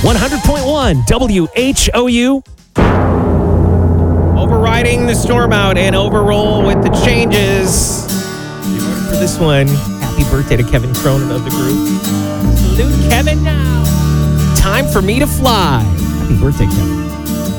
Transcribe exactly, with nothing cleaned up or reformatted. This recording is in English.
one hundred point one W H O U. Overriding the storm out and overroll with the changes. For this one, happy birthday to Kevin Cronin of the group. Salute Kevin now. Time for me to fly. Happy birthday, Kevin.